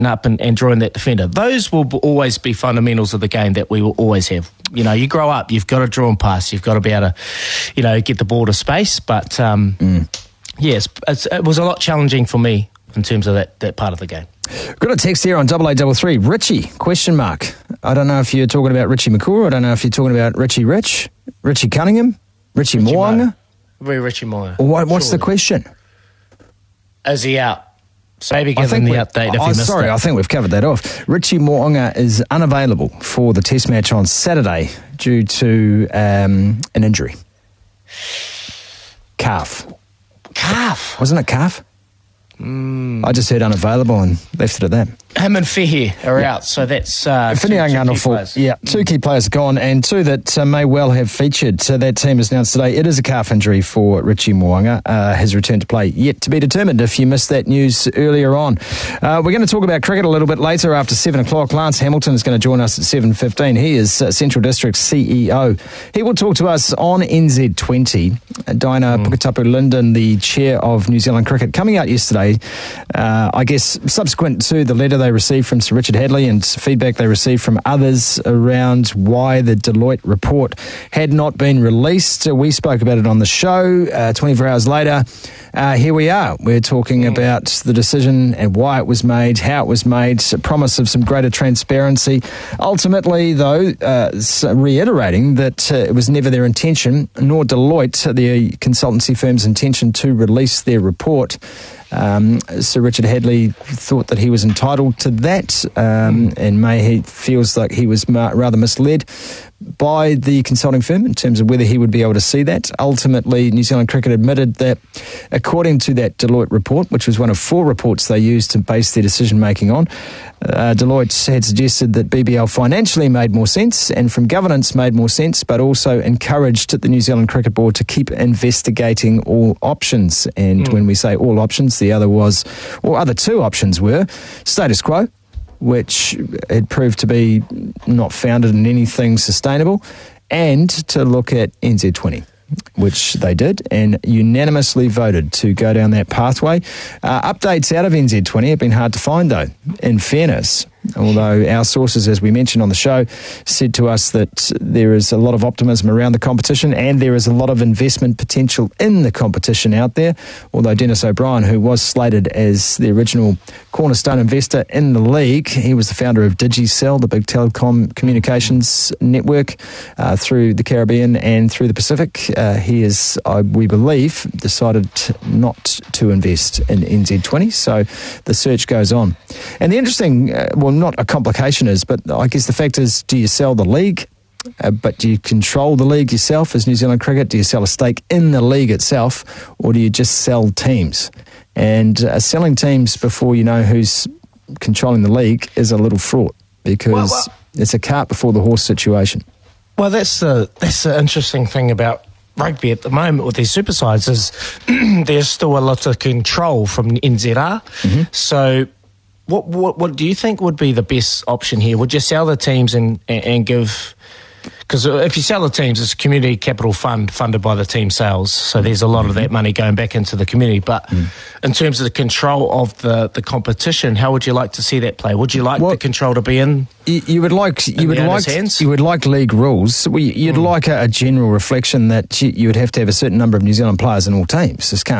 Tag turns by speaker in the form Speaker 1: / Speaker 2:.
Speaker 1: up and drawing that defender. Those will always be fundamentals of the game that we will always have. You know, you grow up, you've got to draw and pass, you've got to be able to, you know, get the ball to space. But, yes, it was a lot challenging for me in terms of that part of the game.
Speaker 2: Got a text here on 8833. Richie, question mark. I don't know if you're talking about Richie McCaw. I don't know if you're talking about Richie Cunningham, Richie Mo'unga.
Speaker 1: Richie Mo'unga.
Speaker 2: What's the question?
Speaker 1: Is he out? So maybe give him the update if he missed it.
Speaker 2: I think we've covered that off. Richie Mo'unga is unavailable for the test match on Saturday due to an injury. Calf. Wasn't it calf? I just heard unavailable and left it at that.
Speaker 1: Him and Fehe are out, so that's
Speaker 2: two key players gone, and two that may well have featured. So that team is announced today. It is a calf injury for Richie Mo'unga. His return to play yet to be determined, if you missed that news earlier on. We're going to talk about cricket a little bit later after 7 o'clock. Lance Hamilton is going to join us at 7:15. He is Central District's CEO. He will talk to us on NZ20. Diana Puketapu-Linden, the chair of New Zealand Cricket, coming out yesterday, I guess subsequent to the letter they received from Sir Richard Hadley and feedback they received from others around why the Deloitte report had not been released. We spoke about it on the show. 24 hours later, here we are. We're talking about the decision and why it was made, how it was made, a promise of some greater transparency. Ultimately, though, reiterating that it was never their intention, nor Deloitte, the consultancy firm's intention, to release their report. Sir Richard Hadley thought that he was entitled to that, and he feels like he was rather misled by the consulting firm in terms of whether he would be able to see that. Ultimately, New Zealand Cricket admitted that according to that Deloitte report, which was one of 4 reports they used to base their decision-making on, Deloitte had suggested that BBL financially made more sense and from governance made more sense, but also encouraged the New Zealand Cricket Board to keep investigating all options. And when we say all options, the other 2 options were status quo, which had proved to be not founded in anything sustainable, and to look at NZ20, which they did and unanimously voted to go down that pathway. Updates out of NZ20 have been hard to find, though, in fairness. Although our sources, as we mentioned on the show, said to us that there is a lot of optimism around the competition and there is a lot of investment potential in the competition out there. Although Dennis O'Brien, who was slated as the original cornerstone investor in the league, he was the founder of Digicel, the big telecom communications network through the Caribbean and through the Pacific. He has, we believe, decided not to invest in NZ20. So the search goes on. And the interesting, not a complication is, but I guess the fact is, do you sell the league? But do you control the league yourself as New Zealand Cricket? Do you sell a stake in the league itself, or do you just sell teams? And selling teams before you know who's controlling the league is a little fraught, because it's a cart before the horse situation.
Speaker 1: Well, that's the interesting thing about rugby at the moment with these super sides is there's still a lot of control from NZR. So what do you think would be the best option here? Would you sell the teams and give... Because if you sell the teams, it's a community capital fund funded by the team sales, so there's a lot of that money going back into the community. But in terms of the control of the competition, how would you like to see that play? Would you like the control to be in? You would like league rules. You'd like a general reflection that you would have to have a certain number of New Zealand players in all teams. This can't